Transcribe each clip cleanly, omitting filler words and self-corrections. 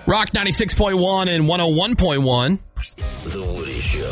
Rock 96.1 and 101.1. The Woody Show.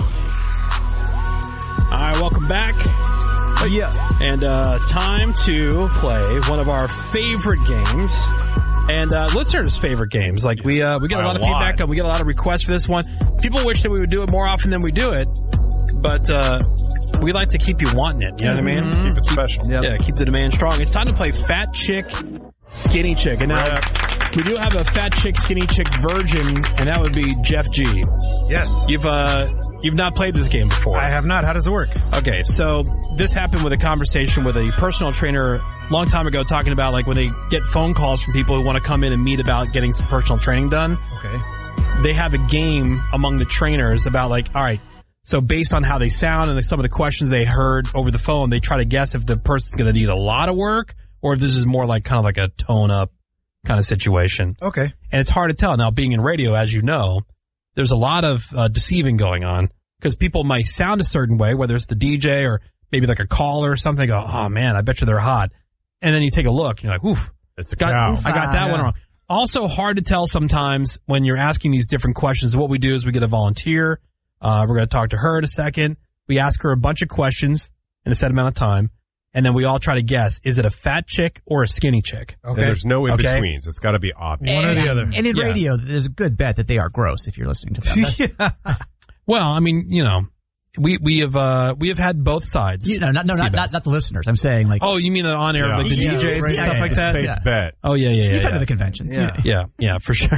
All right, welcome back. Yeah. And time to play one of our favorite games. And listeners' favorite games. Like we get a lot of feedback on, we get a lot of requests for this one. People wish that we would do it more often than we do it. But we like to keep you wanting it. You know what I mean? Mm-hmm. Keep it special. Yep. Yeah, keep the demand strong. It's time to play Fat Chick, Skinny Chick. And now we do have a Fat Chick, Skinny Chick virgin, and that would be Jeff G. Yes. You've not played this game before. I have not. How does it work? Okay, so this happened with a conversation with a personal trainer a long time ago, talking about like when they get phone calls from people who want to come in and meet about getting some personal training done. Okay. They have a game among the trainers about like, all right, so based on how they sound and some of the questions they heard over the phone, they try to guess if the person's going to need a lot of work or if this is more like kind of like a tone up kind of situation. Okay. And it's hard to tell. Now, being in radio, as you know, there's a lot of deceiving going on because people might sound a certain way, whether it's the DJ or maybe like a caller or something. They go, oh, man, I bet you they're hot. And then you take a look, and you're like, oof. It's a cow. I got that one wrong. Also hard to tell sometimes when you're asking these different questions. What we do is we get a volunteer. We're going to talk to her in a second. We ask her a bunch of questions in a set amount of time. And then we all try to guess, is it a fat chick or a skinny chick? Okay. And there's no in-betweens. It's got to be obvious. One or the other. And in radio, there's a good bet that they are gross if you're listening to them. Well, I mean, you know, we have had both sides. You know, not the listeners. I'm saying like. Oh, you mean the on air, like the DJs and stuff like that? Safe bet. Oh yeah. You've been to the conventions. Yeah, for sure.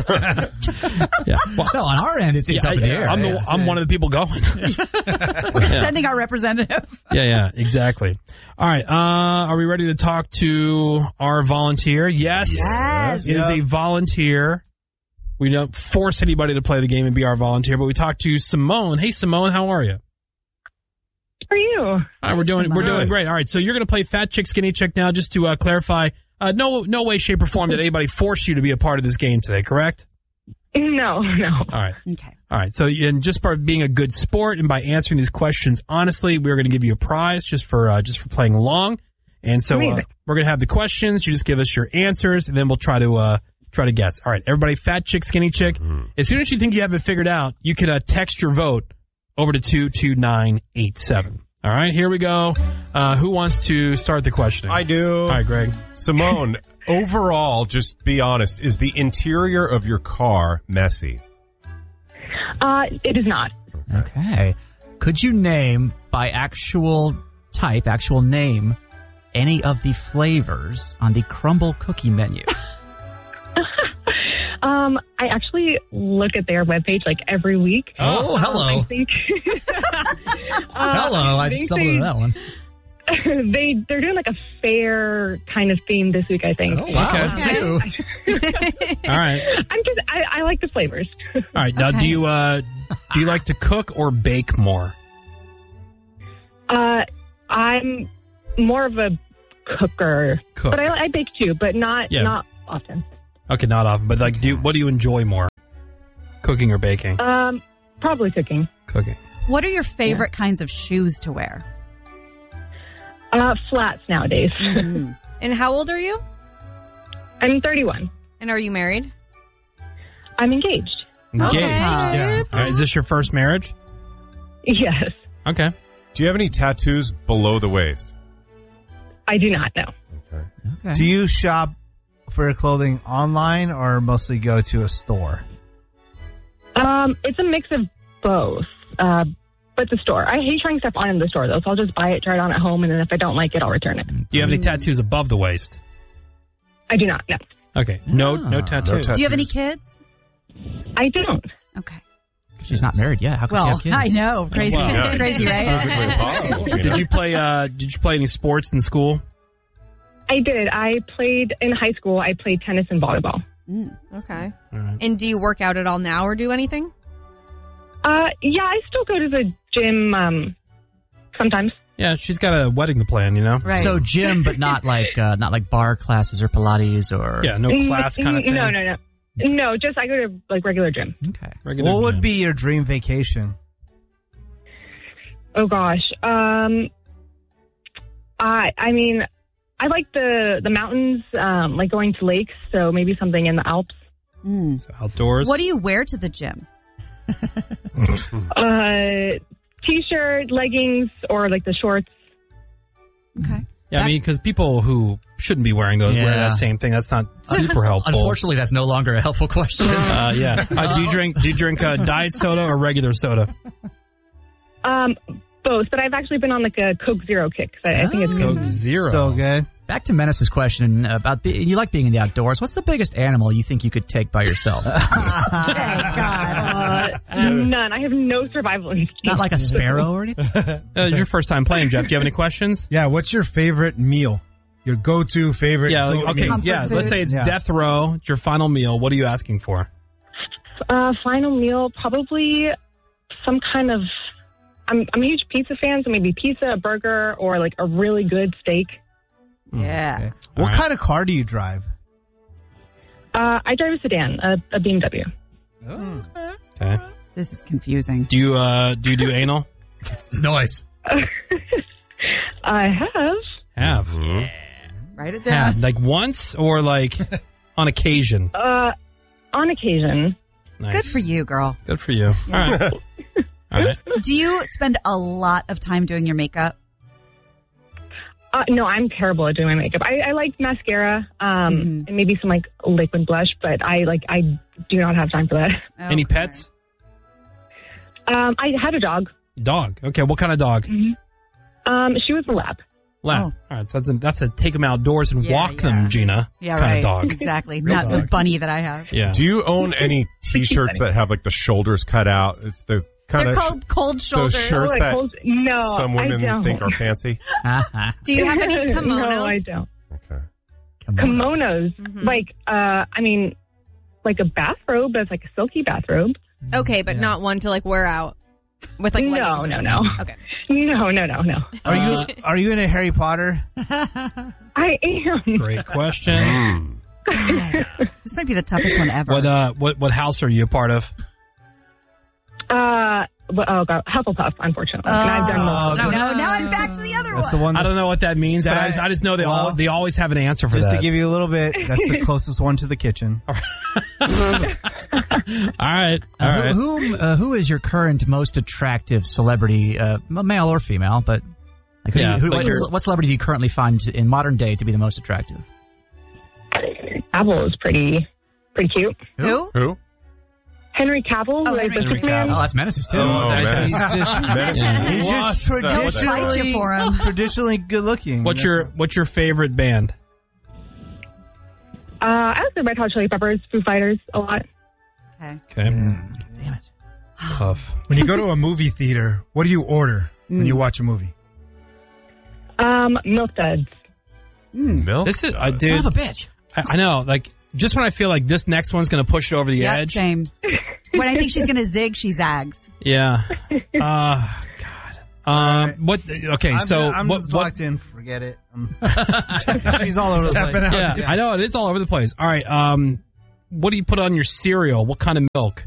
Yeah. Well, no, on our end, it's up in the air. I'm one of the people going. We're sending our representative. Yeah, exactly. All right. Are we ready to talk to our volunteer? Yes. It is a volunteer. We don't force anybody to play the game and be our volunteer, but we talk to Simone. Hey, Simone, how are you? How are you? All right, we're doing great. All right, so you're going to play Fat Chick, Skinny Chick now. Just to clarify, no way, shape, or form did anybody force you to be a part of this game today, correct? No. All right. Okay. All right. So, and just by being a good sport and by answering these questions honestly, we're going to give you a prize just for playing along. And so we're going to have the questions. You just give us your answers, and then we'll try to guess. All right, everybody, Fat Chick, Skinny Chick. As soon as you think you have it figured out, you can text your vote over to 22987. All right, here we go. Who wants to start the questioning? I do. All right, Greg. Simone, overall, just be honest, is the interior of your car messy? It is not. Okay. Could you name by actual name, any of the flavors on the crumble cookie menu? I actually look at their webpage like every week. Oh, hello. I think. Hello, I just stumbled into that one. They're doing like a fair kind of theme this week, I think. Oh, wow. Okay. All right. I like the flavors. All right. Now, do you like to cook or bake more? I'm more of a cooker. But I bake too, but not often. Okay, not often. But like, what do you enjoy more? Cooking or baking? Probably cooking. Cooking. What are your favorite kinds of shoes to wear? Flats nowadays. Mm-hmm. And how old are you? I'm 31. And are you married? I'm engaged. Engaged. Okay. Yeah. All right, is this your first marriage? Yes. Okay. Do you have any tattoos below the waist? I do not, no. Okay. Do you shop for your clothing online or mostly go to a store? It's a mix of both. But the store. I hate trying stuff on in the store, though, so I'll just buy it, try it on at home, and then if I don't like it, I'll return it. Do you have any tattoos above the waist? I do not, no. Okay. No tattoos. Do you have any kids? I don't. Okay. She's not married yet. How can she have kids? I know. Crazy. Wow. Crazy, right? Physically impossible. Did you play any sports in school? I did. I played in high school. I played tennis and volleyball. Okay. All right. And do you work out at all now or do anything? Yeah, I still go to the gym sometimes. Yeah, she's got a wedding to plan, you know? Right. So gym, but not like bar classes or Pilates or... Yeah, no class kind of thing? No. No, just I go to like regular gym. Okay. Regular What would gym. be your dream vacation? Oh gosh. I mean, I like the mountains, like going to lakes, so maybe something in the Alps So outdoors. What do you wear to the gym? T-shirt, leggings, or like the shorts. Okay. Yeah, I mean, because people who shouldn't be wearing those wear that same thing. That's not super helpful. Unfortunately, that's no longer a helpful question. Do you drink diet soda or regular soda? Both, but I've actually been on like a Coke Zero kick. I think it's good. Coke Zero. So good. Back to Menace's question about you like being in the outdoors. What's the biggest animal you think you could take by yourself? None. I have no survival instinct. Not like a sparrow or anything? Your first time playing, Jeff. Do you have any questions? Yeah, what's your favorite meal? Your go-to favorite Okay, Comfort let's say it's death row. It's your final meal. What are you asking for? Final meal, probably some kind of... I'm a huge pizza fan, so maybe pizza, a burger, or like a really good steak. Yeah. Okay. What kind of car do you drive? I drive a sedan, a BMW. Okay. This is confusing. Do you do anal? Nice. I have. Have. Write it down. Like once or like on occasion? On occasion. Nice. Good for you, girl. Good for you. All right. All right. Do you spend a lot of time doing your makeup? No, I'm terrible at doing my makeup. I like mascara, and maybe some like liquid blush, but I do not have time for that. Any pets? I had a dog. Dog. Okay. What kind of dog? She was a lab. Lab. All right. So that's a take them outdoors and walk them, Gina. Yeah, kind right. of dog. Exactly. Real Not dog. the bunny that I have. Yeah. Do you own any T-shirts that have like the shoulders cut out? It's the kind They're of called cold shoulders. those shirts like that no, some I women don't. think are fancy. Do you have any kimonos? No, I don't. Okay. Kimonos, like like a bathrobe, but it's like a silky bathrobe. Okay, but not one to like wear out with like No. Okay. No. Are you into Harry Potter? I am. Great question. This might be the toughest one ever. What house are you a part of? Hufflepuff, unfortunately. And I've done No, now I'm back to the other That's the one. one. I don't know what that means, but I just know they always have an answer for Just that. to give you a little bit, that's the closest one to the kitchen. All right. Who is your current most attractive celebrity, male or female? But like, what celebrity do you currently find in modern day to be the most attractive? Cavill is pretty cute. Who? Henry Cavill, who is the Henry Superman. Cavill. Oh, that's Menace's too. Menace. He's just He'll fight you for him. traditionally good looking. What's your favorite band? I like the Red Hot Chili Peppers, Foo Fighters a lot. Okay. Okay. Damn it. Tough. When you go to a movie theater, what do you order when you watch a movie? Milk duds. Milk? This is dude. Son of a bitch. I know. Like, just when I feel like this next one's going to push it over the edge. Same. When I think she's going to zig, she zags. Yeah. God. What? Okay. I'm what? locked in. Forget it. She's all over the place. Yeah, I know it is all over the place. All right. What do you put on your cereal? What kind of milk?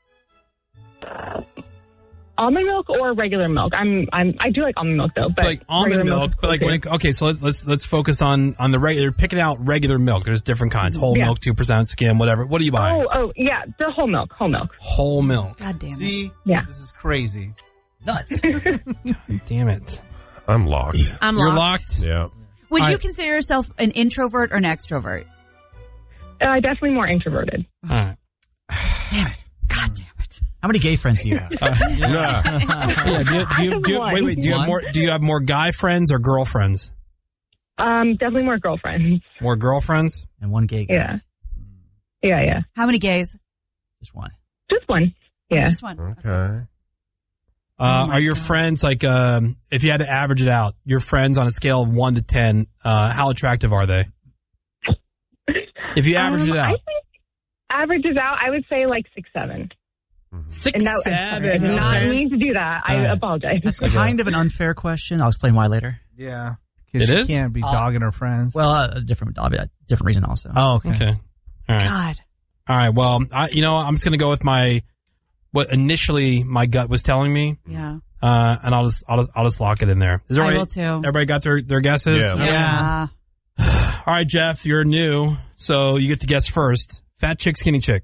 Almond milk or regular milk? I do like almond milk though, but Like almond milk, but like okay, so let's focus on the regular. Picking out regular milk. There's different kinds: whole milk, 2% skim, whatever. What do you buy? Oh yeah, the whole milk. Whole milk. God damn it. See, Yeah. this is crazy. Nuts. Damn it. I'm locked. You're locked. Yeah. Would All you right. consider yourself an introvert or an extrovert? Definitely more introverted. All right. Damn it. God damn it. How many gay friends do you have? Yeah. Wait. Do you have more guy friends or girlfriends? Definitely more girlfriends. More girlfriends? And one gay guy. Yeah. How many gays? Just one. Just one. Yeah. Just one. Okay. Are your friends like if you had to average it out, your friends on a scale of 1 to 10, how attractive are they? If you average it I out, think averages out, I would say like 6-7. 6, I 7. did not mean to do that. I apologize. That's kind of an unfair question. I'll explain why later. Yeah. It She is? can't be dogging her friends. Well, a different reason also. Oh, okay. Okay. All right. God. All right. Well, I'm just gonna go with what initially my gut was telling me, Yeah. and I'll just lock it in there. Is I everybody, will too. everybody got their guesses? Yeah. Yeah. All right, Jeff, you're new, so you get to guess first. Fat chick, skinny chick.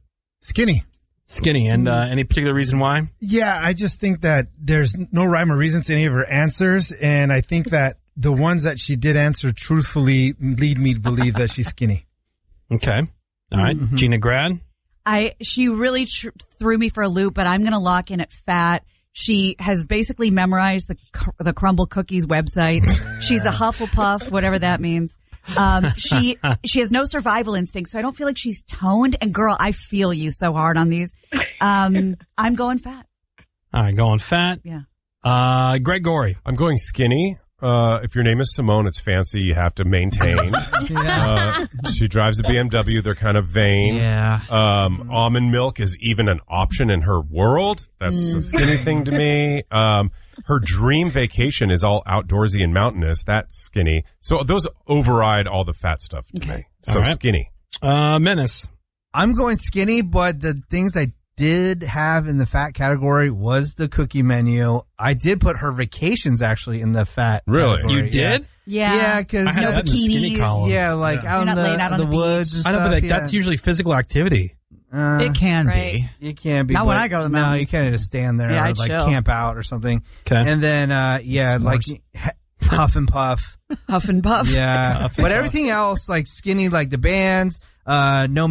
Skinny. Skinny. And any particular reason why? Yeah, I just think that there's no rhyme or reason to any of her answers, and I think that the ones that she did answer truthfully lead me to believe that she's skinny. Okay. All right. Gina Grad? She really threw me for a loop, but I'm going to lock in at fat. She has basically memorized the Crumble Cookies website. She's a Hufflepuff, whatever that means. She has no survival instinct, so I don't feel like she's toned. And girl, I feel you so hard on these. I'm going fat. All right, going fat. Yeah. Greg Gorey. I'm going skinny. If your name is Simone, it's fancy. You have to maintain. She drives a BMW. They're kind of vain. Yeah. Almond milk is even an option in her world. That's a skinny thing to me. Her dream vacation is all outdoorsy and mountainous. That's skinny. So those override all the fat stuff to me. So skinny. Menace. I'm going skinny, but the things I did have in the fat category was the cookie menu. I did put her vacations actually in the fat category. You did? Yeah, because I had that in the skinny column. Yeah, like out in the woods and stuff. I know, but that's usually physical activity. It can be. It can be. Not when I go to the mountains. No, you can't just stand there or like chill. camp out or something. Okay. And then, like Huff and Puff. Huff and Puff. Yeah. But everything else, like skinny, like the bands, no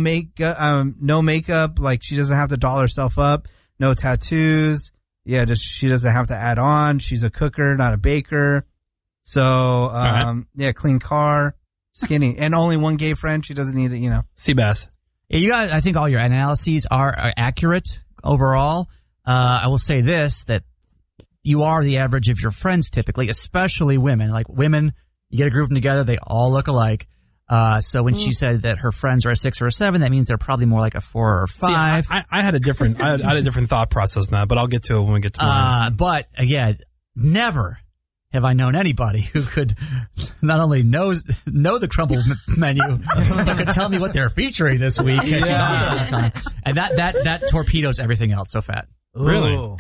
makeup, like she doesn't have to doll herself up, no tattoos. Yeah, she doesn't have to add on. She's a cooker, not a baker. So, yeah, clean car, skinny, and only one gay friend. She doesn't need it, Seabass. Yeah, you guys, I think all your analyses are accurate overall. I will say this, that you are the average of your friends typically, especially women. Like women, you get a group of them together, they all look alike. So when she said that her friends are a 6 or a 7, that means they're probably more like a 4 or 5. See, I had a different, I had a different thought process than that, but I'll get to it when we get to mine. But again, never have I known anybody who could not only know the Crumble menu, but could tell me what they're featuring this week. Yeah. And that torpedoes everything else. So fat. Really?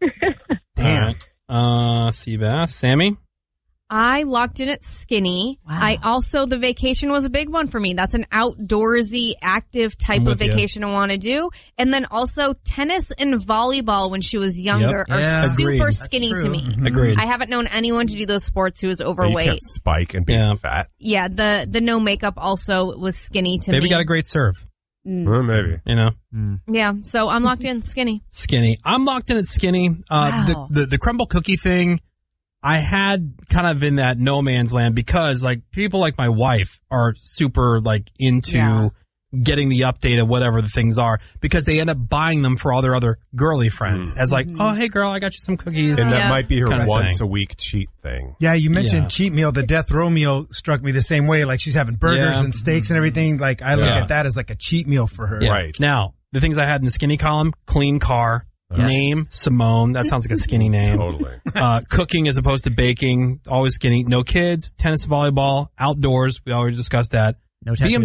Damn. Seabass. Sammy? I locked in at skinny. Wow. The vacation was a big one for me. That's an outdoorsy, active type of vacation I want to do. And then also tennis and volleyball when she was younger are super skinny to me. Agreed. I haven't known anyone to do those sports who was overweight. You can't spike and be fat. Yeah, the no makeup also was skinny to me. Maybe got a great serve. Well, maybe. Yeah, so I'm locked in skinny. Skinny. I'm locked in at skinny. Wow. The crumble cookie thing, I had kind of in that no man's land because like people like my wife are super like into getting the update of whatever the things are because they end up buying them for all their other girly friends as like, oh, hey girl, I got you some cookies. And that might be her Kinda once thing. a week cheat thing. Yeah, you mentioned cheat meal. The death row meal struck me the same way. Like she's having burgers and steaks and everything. Like I look at that as like a cheat meal for her. Yeah. Right. Now, the things I had in the skinny column, clean car, name, Simone. That sounds like a skinny name. Totally. Cooking as opposed to baking, always skinny. No kids, tennis, volleyball, outdoors. We already discussed that. No tattoos.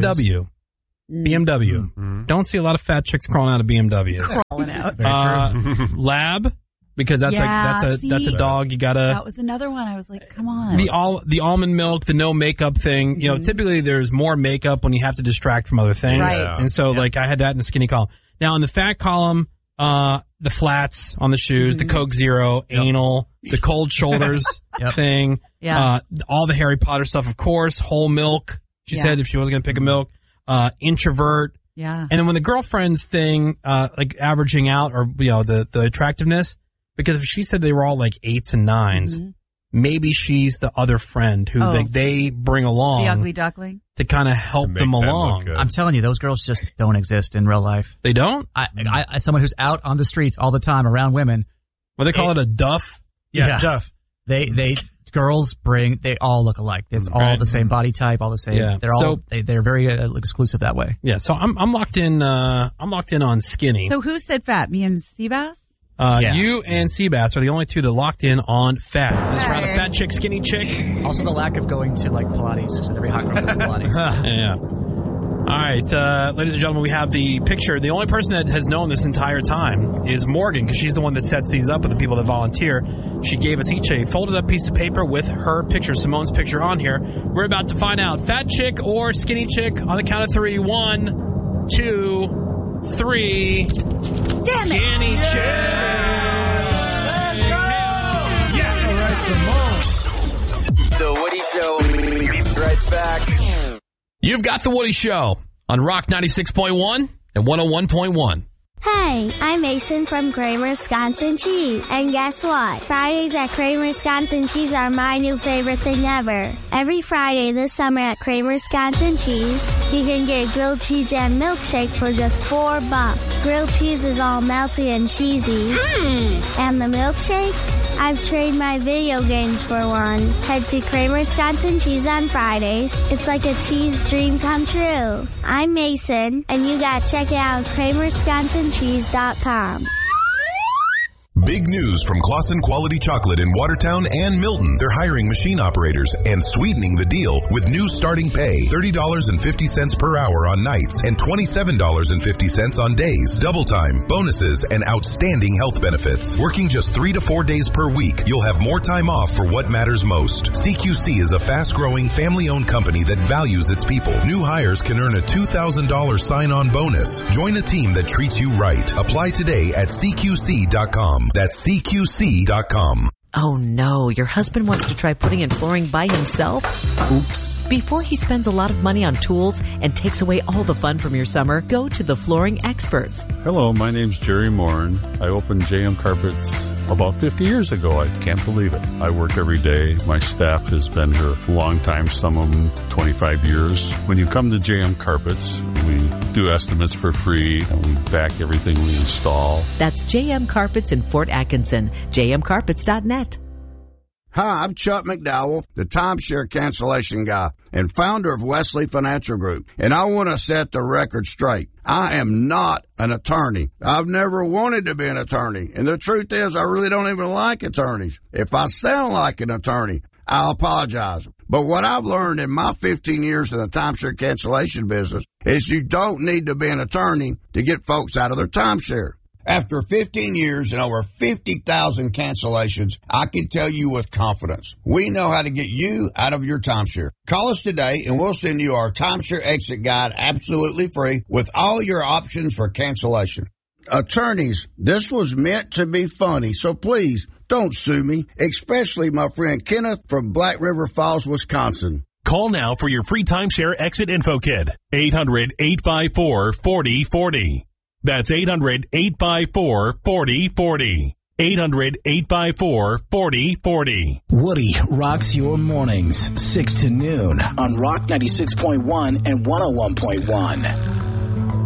BMW. Don't see a lot of fat chicks crawling out of BMWs. Crawling out. Lab, because that's that's a dog. You gotta. That was another one. I was like, come on. The almond milk, the no makeup thing. You know, typically there's more makeup when you have to distract from other things. Right. Yeah. And so like I had that in the skinny column. Now in the fat column, the flats on the shoes, the Coke Zero, anal, the cold shoulders thing. Yeah. All the Harry Potter stuff, of course. Whole milk. She said if she wasn't going to pick a milk. Introvert. Yeah. And then when the girlfriends thing, like averaging out or, you know, the attractiveness, because if she said they were all like 8s and 9s, maybe she's the other friend who like they bring along. The ugly duckling. To kind of help them along. I'm telling you, those girls just don't exist in real life. They don't? I someone who's out on the streets all the time around women. What they call it, a duff? Yeah. Duff. Girls they all look alike. It's all the same body type, all the same. Yeah. They're very exclusive that way. Yeah. So I'm locked in. I'm locked in on skinny. So who said fat? Me and Seabass? You and Seabass are the only two that locked in on fat. This round of fat chick, skinny chick. Also the lack of going to like Pilates, because every hot girl does Pilates. Yeah. All right, ladies and gentlemen, we have the picture. The only person that has known this entire time is Morgan, because she's the one that sets these up with the people that volunteer. She gave us each a folded up piece of paper with her picture, Simone's picture on here. We're about to find out, fat chick or skinny chick, on the count of 3. 1, 2, 3. Damn it. Skinny Chick. Let's go. Yes. All right, come on. The Woody Show. We'll be right back. You've got The Woody Show on Rock 96.1 and 101.1. Hey, I'm Mason from Kramer Wisconsin Cheese. And guess what? Fridays at Kramer Wisconsin Cheese are my new favorite thing ever. Every Friday this summer at Kramer Wisconsin Cheese, you can get grilled cheese and milkshake for just $4. Grilled cheese is all melty and cheesy. And the milkshake? I've traded my video games for one. Head to Kramer Wisconsin Cheese on Fridays. It's like a cheese dream come true. I'm Mason, and you gotta check it out at KramerWisconsinCheese.com. Big news from Claussen Quality Chocolate in Watertown and Milton. They're hiring machine operators and sweetening the deal with new starting pay, $30.50 per hour on nights and $27.50 on days. Double time, bonuses, and outstanding health benefits. Working just 3 to 4 days per week, you'll have more time off for what matters most. CQC is a fast-growing, family-owned company that values its people. New hires can earn a $2,000 sign-on bonus. Join a team that treats you right. Apply today at CQC.com. That's CQC.com. Oh no, your husband wants to try putting in flooring by himself? Oops. Before he spends a lot of money on tools and takes away all the fun from your summer, go to the Flooring Experts. Hello, my name's Jerry Morin. I opened JM Carpets about 50 years ago. I can't believe it. I work every day. My staff has been here a long time, some of them 25 years. When you come to JM Carpets, we do estimates for free and we back everything we install. That's JM Carpets in Fort Atkinson, jmcarpets.net. Hi, I'm Chuck McDowell, the timeshare cancellation guy and founder of Wesley Financial Group. And I want to set the record straight. I am not an attorney. I've never wanted to be an attorney. And the truth is, I really don't even like attorneys. If I sound like an attorney, I'll apologize. But what I've learned in my 15 years in the timeshare cancellation business is you don't need to be an attorney to get folks out of their timeshare. After 15 years and over 50,000 cancellations, I can tell you with confidence, we know how to get you out of your timeshare. Call us today and we'll send you our timeshare exit guide absolutely free with all your options for cancellation. Attorneys, this was meant to be funny, so please don't sue me, especially my friend Kenneth from Black River Falls, Wisconsin. Call now for your free timeshare exit info kit. 800-854-4040. That's 800-854-4040. 800-854-4040. Woody rocks your mornings, 6 to noon on Rock 96.1 and 101.1.